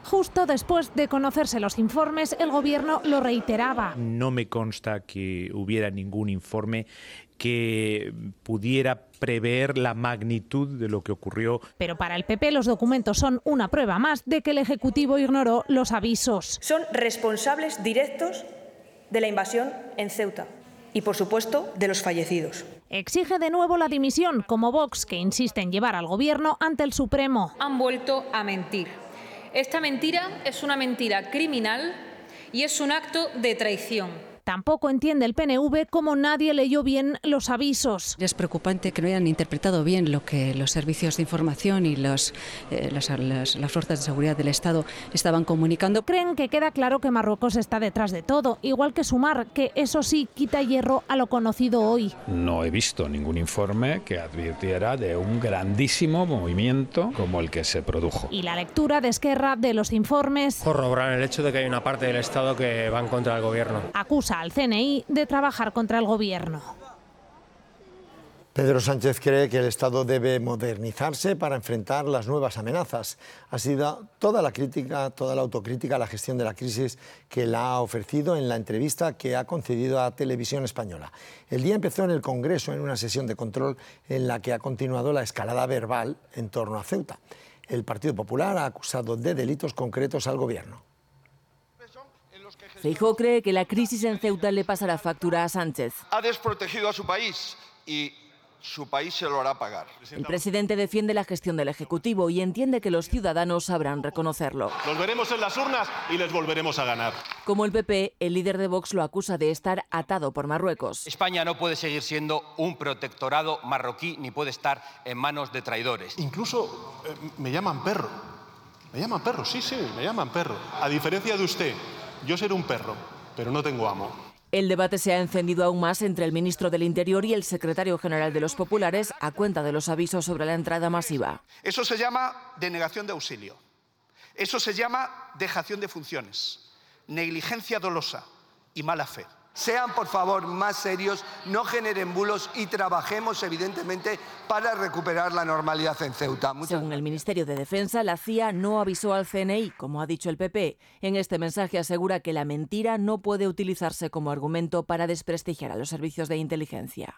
Justo después de conocerse los informes, el Gobierno lo reiteraba. No me consta que hubiera ningún informe que pudiera prever la magnitud de lo que ocurrió. Pero para el PP los documentos son una prueba más de que el Ejecutivo ignoró los avisos. Son responsables directos de la invasión en Ceuta y, por supuesto, de los fallecidos. Exige de nuevo la dimisión, como Vox, que insiste en llevar al Gobierno ante el Supremo. Han vuelto a mentir. Esta mentira es una mentira criminal y es un acto de traición. Tampoco entiende el PNV cómo nadie leyó bien los avisos. Es preocupante que no hayan interpretado bien lo que los servicios de información y las fuerzas de seguridad del Estado estaban comunicando. Creen que queda claro que Marruecos está detrás de todo, igual que Sumar, que eso sí quita hierro a lo conocido hoy. No he visto ningún informe que advirtiera de un grandísimo movimiento como el que se produjo. Y la lectura de Esquerra de los informes corroboran el hecho de que hay una parte del Estado que va en contra del Gobierno. Acusa al CNI de trabajar contra el Gobierno. Pedro Sánchez cree que el Estado debe modernizarse para enfrentar las nuevas amenazas. Ha sido toda la autocrítica a la gestión de la crisis que la ha ofrecido en la entrevista que ha concedido a Televisión Española. El día empezó en el Congreso, en una sesión de control en la que ha continuado la escalada verbal en torno a Ceuta. El Partido Popular ha acusado de delitos concretos al Gobierno. Feijóo cree que la crisis en Ceuta le pasará factura a Sánchez. Ha desprotegido a su país y su país se lo hará pagar. El presidente defiende la gestión del Ejecutivo y entiende que los ciudadanos sabrán reconocerlo. Los veremos en las urnas y les volveremos a ganar. Como el PP, el líder de Vox lo acusa de estar atado por Marruecos. España no puede seguir siendo un protectorado marroquí ni puede estar en manos de traidores. Incluso me llaman perro. Me llaman perro, sí, me llaman perro. A diferencia de usted, yo seré un perro, pero no tengo amo. El debate se ha encendido aún más entre el ministro del Interior y el secretario general de los Populares a cuenta de los avisos sobre la entrada masiva. Eso se llama denegación de auxilio. Eso se llama dejación de funciones, negligencia dolosa y mala fe. Sean, por favor, más serios, no generen bulos y trabajemos, evidentemente, para recuperar la normalidad en Ceuta. Según el Ministerio de Defensa, la CIA no avisó al CNI, como ha dicho el PP. En este mensaje asegura que la mentira no puede utilizarse como argumento para desprestigiar a los servicios de inteligencia.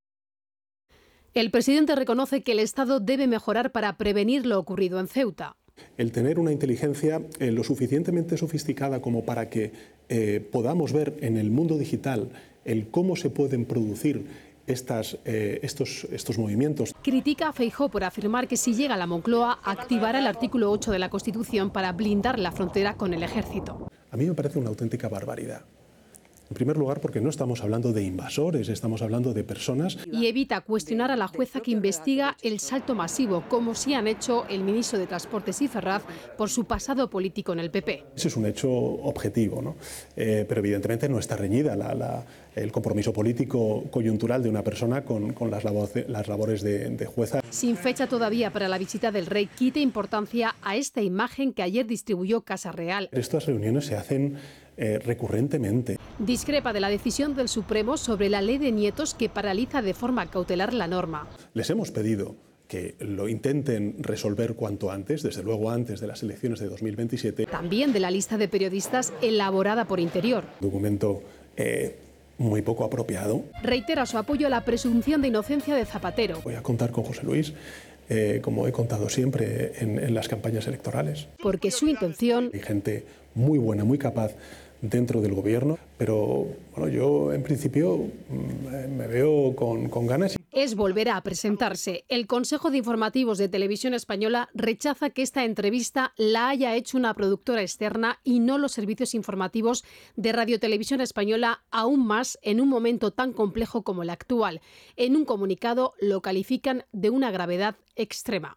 El presidente reconoce que el Estado debe mejorar para prevenir lo ocurrido en Ceuta. El tener una inteligencia lo suficientemente sofisticada como para que podamos ver en el mundo digital el cómo se pueden producir estos movimientos. Critica a Feijóo por afirmar que si llega a la Moncloa activará el artículo 8 de la Constitución para blindar la frontera con el ejército. A mí me parece una auténtica barbaridad. En primer lugar, porque no estamos hablando de invasores, estamos hablando de personas. Y evita cuestionar a la jueza que investiga el salto masivo, como sí han hecho el ministro de Transportes y Ferraz por su pasado político en el PP. Eso es un hecho objetivo, ¿no? Pero evidentemente no está reñida el compromiso político coyuntural de una persona con las labores de jueza. Sin fecha todavía para la visita del rey, quita importancia a esta imagen que ayer distribuyó Casa Real. Estas reuniones se hacen recurrentemente. Discrepa de la decisión del Supremo sobre la ley de nietos que paraliza de forma cautelar la norma. Les hemos pedido que lo intenten resolver cuanto antes, desde luego antes de las elecciones de 2027. También de la lista de periodistas elaborada por Interior. Documento muy poco apropiado. Reitera su apoyo a la presunción de inocencia de Zapatero. Voy a contar con José Luis, como he contado siempre en las campañas electorales. Porque su intención... Hay gente muy buena, muy capaz dentro del gobierno, pero bueno, yo en principio me veo con ganas. Es volver a presentarse. El Consejo de Informativos de Televisión Española rechaza que esta entrevista la haya hecho una productora externa y no los servicios informativos de Radio Televisión Española, aún más en un momento tan complejo como el actual. En un comunicado lo califican de una gravedad extrema.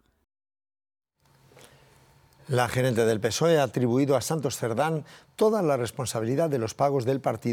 La gerente del PSOE ha atribuido a Santos Cerdán toda la responsabilidad de los pagos del partido